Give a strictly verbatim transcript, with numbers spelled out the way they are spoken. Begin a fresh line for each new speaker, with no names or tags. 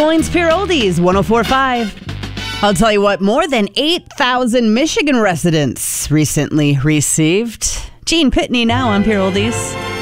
Moines Pure Oldies, one oh four point five. I'll tell you what, more than eight thousand Michigan residents recently received Gene Pitney now on Pure Oldies.